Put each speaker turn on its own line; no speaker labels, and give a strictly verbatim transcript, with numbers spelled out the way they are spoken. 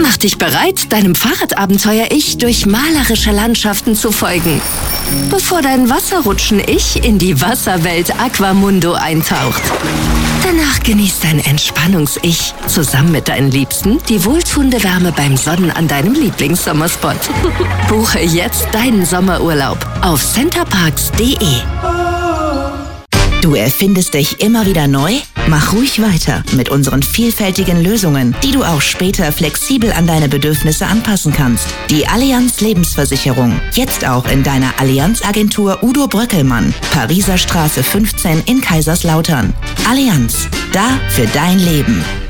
Mach dich bereit, deinem Fahrradabenteuer-Ich durch malerische Landschaften zu folgen, bevor dein Wasserrutschen-Ich in die Wasserwelt Aquamundo eintaucht. Danach genießt dein Entspannungs-Ich zusammen mit deinen Liebsten die wohltuende Wärme beim Sonnen an deinem Lieblingssommerspot. Buche jetzt deinen Sommerurlaub auf centerparks punkt de.
Du erfindest dich immer wieder neu? Mach ruhig weiter mit unseren vielfältigen Lösungen, die du auch später flexibel an deine Bedürfnisse anpassen kannst. Die Allianz Lebensversicherung. Jetzt auch in deiner Allianz-Agentur Udo Bröckelmann, Pariser Straße fünfzehn in Kaiserslautern. Allianz. Da für dein Leben.